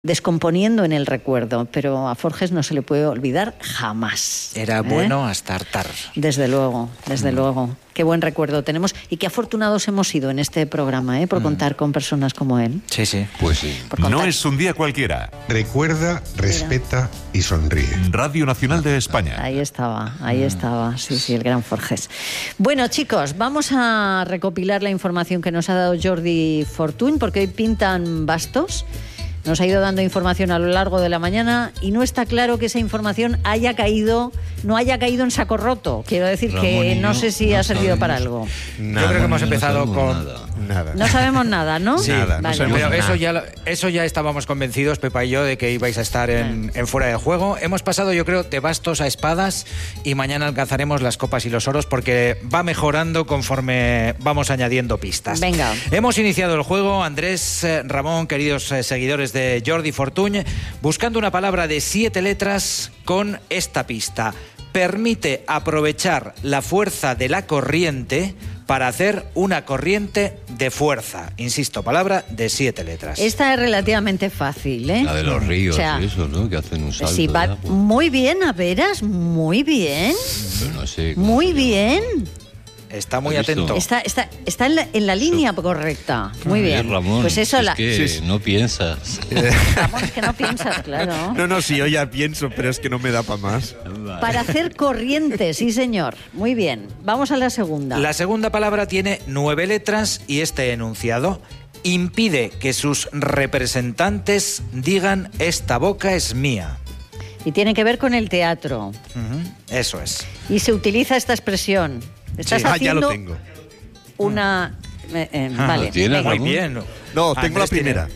descomponiendo en el recuerdo, pero a Forges no se le puede olvidar jamás. Era bueno hasta hartar. Desde luego, desde luego. Qué buen recuerdo tenemos y qué afortunados hemos sido en este programa, por contar con personas como él. Sí, sí. Pues sí. No es un día cualquiera. Recuerda, respeta y sonríe. Radio Nacional de España. Ahí estaba, sí, el gran Forges. Bueno, chicos, vamos a recopilar la información que nos ha dado Jordi Fortuny, porque hoy pintan bastos. Nos ha ido dando información a lo largo de la mañana y no está claro que esa información no haya caído en saco roto. Quiero decir, Ramón, que no sé si ha servido para algo. Yo creo que hemos empezado con... Nada. No sabemos nada, ¿no? Sí, nada. Vale. Pero eso ya estábamos convencidos, Pepa y yo, de que ibais a estar en fuera de juego. Hemos pasado, yo creo, de bastos a espadas y mañana alcanzaremos las copas y los oros porque va mejorando conforme vamos añadiendo pistas. Venga. Hemos iniciado el juego, Andrés, Ramón, queridos seguidores de Jordi Fortuny, buscando una palabra de 7 letras con esta pista. Permite aprovechar la fuerza de la corriente para hacer una corriente de fuerza. Insisto, palabra de 7 letras. Esta es relativamente fácil, ¿eh? La de los ríos, o sea, eso, ¿no? Que hacen un salto. Sí, va de agua. muy bien, a veras, muy bien. Pero no sé cómo Muy se llama. bien. Está muy ¿Has visto? atento. Está en la línea correcta. Muy bien. Ramón, Pues eso es que no piensas. Ramón, es que no piensas, claro. No, sí, yo ya pienso, pero es que no me da para más. Para hacer corriente, sí, señor. Muy bien. Vamos a la segunda. La segunda palabra tiene 9 letras y este enunciado impide que sus representantes digan esta boca es mía. Y tiene que ver con el teatro. Eso es. Y se utiliza esta expresión. Estás ya haciendo lo tengo. una... vale. ¿Lo tienes, venga. Muy Ramón? bien. No, tengo la Andrés tiene- primera.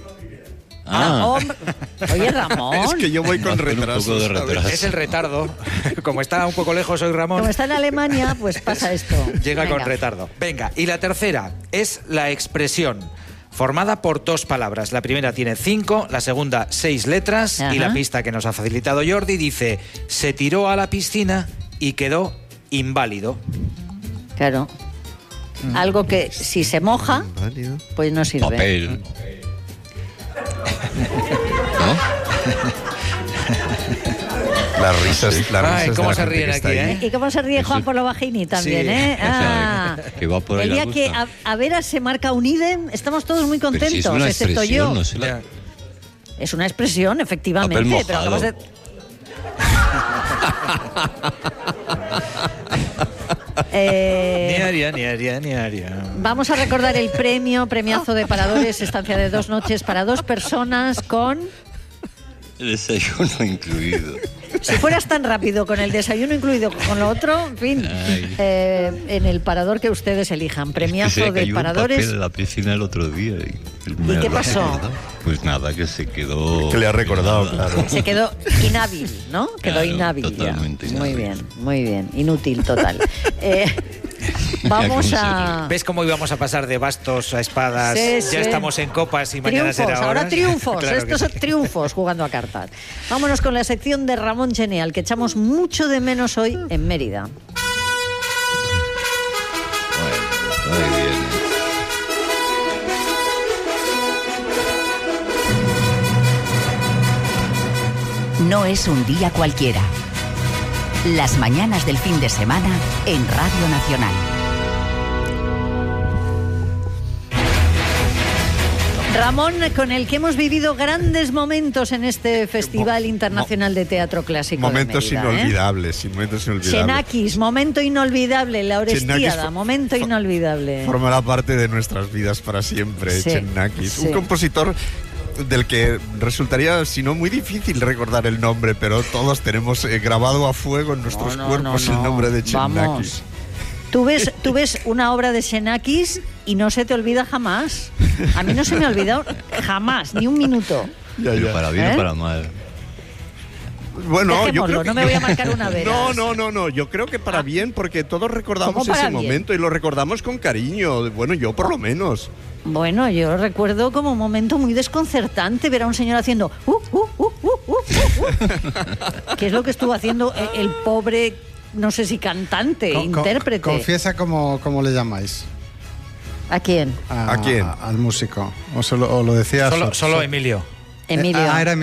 Hombre. Oye, Ramón. Es que yo voy con Un poco retraso. de ¿sabes? retraso. Es el retardo. Como está un poco lejos hoy Ramón, Como está en Alemania, pues pasa esto. llega Venga. con retardo. Venga, y la tercera es la expresión formada por 2 palabras. La primera tiene 5, la segunda 6 letras. Ajá. Y la pista que nos ha facilitado Jordi dice: se tiró a la piscina y quedó inválido. Claro. Algo que si se moja, Válido. pues no sirve. Papel. ¿No? Las risas, Ay, de cómo la se gente ríen que está aquí, ahí. ¿eh? ¿Y cómo se ríe Juan por lo bajini también, Sí. eh? O sea, que va por ahí el día la que cosa. a Veras se marca un idem, estamos todos muy Pero contentos, si es una excepto expresión, yo. no sé la... Ya. Es una expresión, efectivamente. Papel pero mojado. acabas de... Ni haría. Vamos a recordar el premiazo de Paradores, estancia de 2 noches para 2 personas con... El desayuno incluido. Si fueras tan rápido con el desayuno incluido con lo otro, en fin, Ay. en el parador que ustedes elijan. Premiazo que se de cayó un Paradores. papel en la piscina el otro día. ¿Y qué pasó? Pues nada, que se quedó... Que le ha recordado, claro. Se quedó inhábil, ¿no? Quedó Claro, inhábil ya. totalmente inhábil. Muy bien. Inútil total. Vamos a... ¿Ves cómo íbamos a pasar de bastos a espadas? Sí, Ya sí. estamos en copas y mañana Triunfos, será ahora horas. triunfos. Claro que Estos sí. son triunfos jugando a cartas. Vámonos con la sección de Ramón Genial, que echamos mucho de menos hoy en Mérida. Bueno, muy bien. No es un día cualquiera. Las mañanas del fin de semana en Radio Nacional. Ramón, con el que hemos vivido grandes momentos en este Festival Internacional de Teatro Clásico Momentos de Mérida, inolvidables, momentos inolvidables. Xenakis, momento inolvidable, la Orestiada, Xenakis momento inolvidable. Formará parte de nuestras vidas para siempre, Sí, Xenakis. sí. Un compositor del que resultaría, si no muy difícil recordar el nombre, pero todos tenemos grabado a fuego en nuestros cuerpos el nombre de Xenakis. Vamos. Tú ves una obra de Xenakis y no se te olvida jamás. A mí no se me ha olvidado jamás, ni un minuto. Ya, Pero ya. para bien ¿Eh? o para mal. Bueno, yo Dejémoslo, creo que no me voy a marcar una vez. No, yo creo que para bien, porque todos recordamos ¿Cómo para ese bien? momento y lo recordamos con cariño. Bueno, yo por lo menos. Bueno, yo recuerdo como un momento muy desconcertante ver a un señor haciendo que es lo que estuvo haciendo el pobre, no sé si cantante, intérprete. Confiesa cómo le llamáis. ¿A quién? ¿A quién? Al músico. O lo decías. Solo Emilio. Emilio. Era